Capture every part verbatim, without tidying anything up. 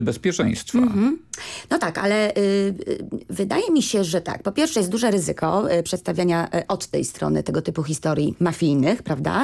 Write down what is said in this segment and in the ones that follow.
bezpieczeństwa. Mm-hmm. No tak, ale y, y, wydaje mi się, że tak. Po pierwsze jest duże ryzyko y, przedstawiania y, od tej strony tego typu historii mafijnych, prawda?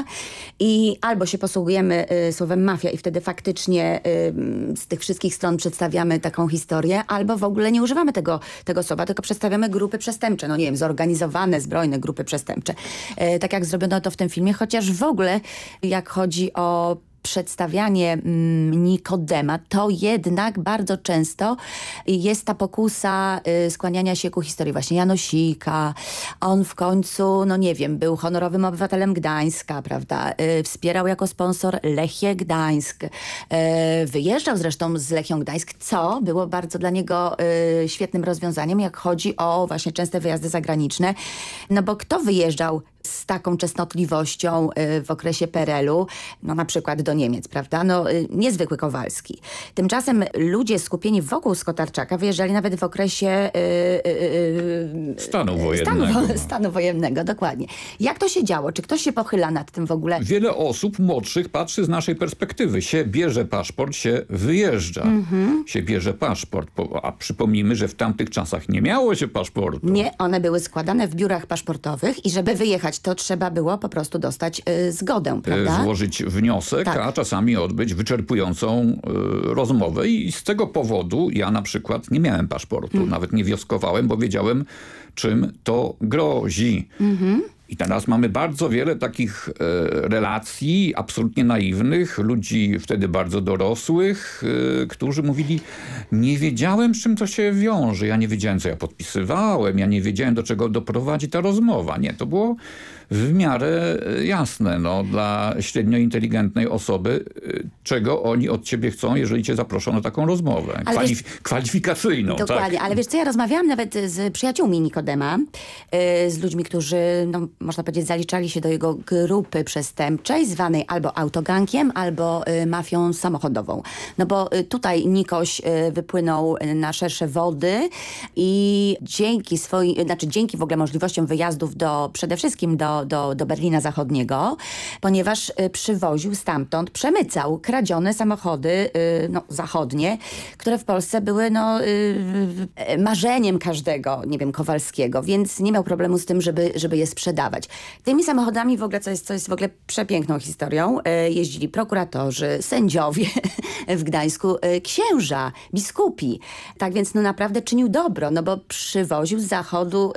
I albo się posługujemy y, słowem mafia i wtedy faktycznie y, z tych wszystkich stron przedstawiamy taką historię, albo w ogóle nie używamy tego, tego słowa, tylko przedstawiamy grupy przestępcze. No nie wiem, zorganizowane, zbrojne grupy przestępcze. Y, tak jak zrobiono to w tym filmie, chociaż w ogóle jak chodzi o przedstawianie mm, Nikodema, to jednak bardzo często jest ta pokusa y, skłaniania się ku historii właśnie Janosika. On w końcu, no nie wiem, był honorowym obywatelem Gdańska, prawda? Y, wspierał jako sponsor Lechię Gdańsk. Y, wyjeżdżał zresztą z Lechią Gdańsk, co było bardzo dla niego y, świetnym rozwiązaniem, jak chodzi o właśnie częste wyjazdy zagraniczne. No bo kto wyjeżdżał z taką częstotliwością y, w okresie P R L u, no na przykład do Niemiec, prawda? No y, niezwykły Kowalski. Tymczasem ludzie skupieni wokół Skotarczaka wyjeżdżali nawet w okresie y, y, y, stanu wojennego. Stanu, stanu wojennego, dokładnie. Jak to się działo? Czy ktoś się pochyla nad tym w ogóle? Wiele osób młodszych patrzy z naszej perspektywy. Się bierze paszport, się wyjeżdża. Mhm. Się bierze paszport. A przypomnijmy, że w tamtych czasach nie miało się paszportu. Nie, one były składane w biurach paszportowych i żeby wyjechać, to trzeba było po prostu dostać y, zgodę, prawda? Złożyć wniosek, tak. A czasami odbyć wyczerpującą y, rozmowę i z tego powodu ja na przykład nie miałem paszportu. Hmm. Nawet nie wnioskowałem, bo wiedziałem, czym to grozi. Mhm. I teraz mamy bardzo wiele takich e, relacji absolutnie naiwnych, ludzi wtedy bardzo dorosłych, e, którzy mówili, nie wiedziałem, z czym to się wiąże. Ja nie wiedziałem, co ja podpisywałem, ja nie wiedziałem, do czego doprowadzi ta rozmowa. Nie, to było w miarę jasne no, dla średnio inteligentnej osoby, czego oni od ciebie chcą, jeżeli cię zaproszą na taką rozmowę. Kwalif- wiesz, kwalifikacyjną. Dokładnie, tak. Ale wiesz co, ja rozmawiałam nawet z przyjaciółmi Nikodema, yy, z ludźmi, którzy, no, można powiedzieć, zaliczali się do jego grupy przestępczej, zwanej albo autogankiem, albo yy, mafią samochodową. No bo yy, tutaj Nikoś yy, wypłynął na szersze wody i dzięki swoim, znaczy dzięki w ogóle możliwościom wyjazdów do, przede wszystkim do Do, do Berlina Zachodniego, ponieważ y, przywoził stamtąd, przemycał kradzione samochody y, no, zachodnie, które w Polsce były no, y, y, marzeniem każdego, nie wiem, Kowalskiego, więc nie miał problemu z tym, żeby, żeby je sprzedawać. Tymi samochodami w ogóle, co jest, co jest w ogóle przepiękną historią, y, jeździli prokuratorzy, sędziowie w Gdańsku, y, księża, biskupi. Tak więc no naprawdę czynił dobro, no bo przywoził z zachodu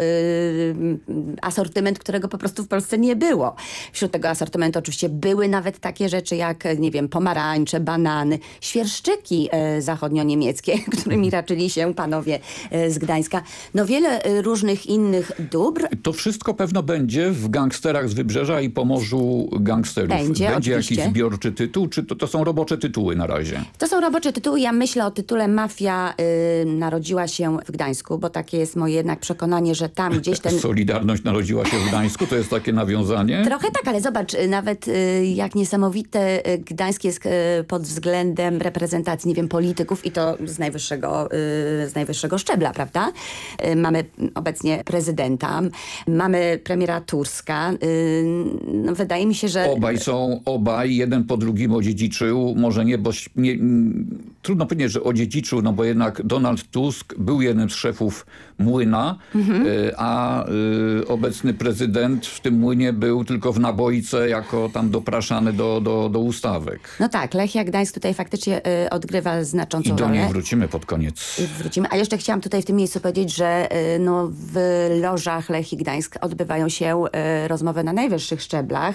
y, asortyment, którego po prostu w Polsce nie było. Wśród tego asortymentu oczywiście były nawet takie rzeczy jak, nie wiem, pomarańcze, banany, świerszczyki e, zachodnio-niemieckie, którymi raczyli się panowie e, z Gdańska. No wiele e, różnych innych dóbr. To wszystko pewno będzie w Gangsterach z Wybrzeża i Pomorzu Gangsterów. Będzie, będzie oczywiście. Jakiś zbiorczy tytuł, czy to, to są robocze tytuły na razie? To są robocze tytuły. Ja myślę o tytule Mafia y, narodziła się w Gdańsku, bo takie jest moje jednak przekonanie, że tam gdzieś ten... Solidarność narodziła się w Gdańsku, to jest takie nawiązanie? Trochę tak, ale zobacz, nawet y, jak niesamowite y, Gdańsk jest y, pod względem reprezentacji, nie wiem, polityków i to z najwyższego, y, z najwyższego szczebla, prawda? Y, mamy obecnie prezydenta, mamy premiera Tuska. Y, no, wydaje mi się, że... Obaj są, obaj, jeden po drugim odziedziczył, może nie, bo nie, trudno powiedzieć, że odziedziczył, no bo jednak Donald Tusk był jednym z szefów młyna, mhm. y, a y, obecny prezydent w tym młynie był tylko w nabojce, jako tam dopraszany do, do, do ustawek. No tak, Lechia Gdańsk tutaj faktycznie y, odgrywa znaczącą rolę. I do niej wrócimy pod koniec. Wrócimy. A jeszcze chciałam tutaj w tym miejscu powiedzieć, że y, no, w lożach Lechii Gdańsk odbywają się y, rozmowy na najwyższych szczeblach.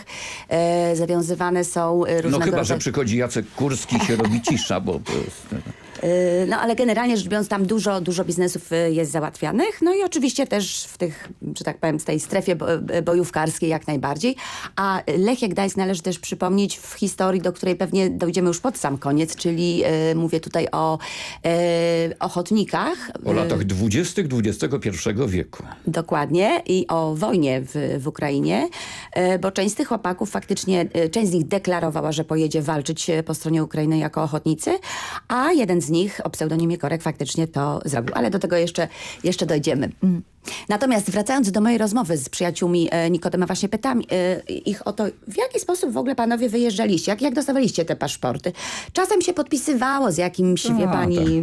Y, zawiązywane są y, różnego No chyba, rodzaju... że przychodzi Jacek Kurski i się robi cisza, bo to jest... No ale generalnie rzecz biorąc tam dużo, dużo biznesów jest załatwianych. No i oczywiście też w tych, że tak powiem, z tej strefie bojówkarskiej jak najbardziej. A Lechię Gdańsk należy też przypomnieć w historii, do której pewnie dojdziemy już pod sam koniec, czyli e, mówię tutaj o e, ochotnikach. O latach dwudziestych dwudziestego pierwszego wieku. Dokładnie. I o wojnie w, w Ukrainie, e, bo część z tych chłopaków faktycznie, e, część z nich deklarowała, że pojedzie walczyć po stronie Ukrainy jako ochotnicy, a jeden z nich o pseudonimie Korek faktycznie to zrobił. Ale do tego jeszcze, jeszcze dojdziemy. Mm. Natomiast wracając do mojej rozmowy z przyjaciółmi e, Nikodema, właśnie pytam e, ich o to, w jaki sposób w ogóle panowie wyjeżdżaliście? Jak, jak dostawaliście te paszporty? Czasem się podpisywało z jakimś, A, wie pani, tak.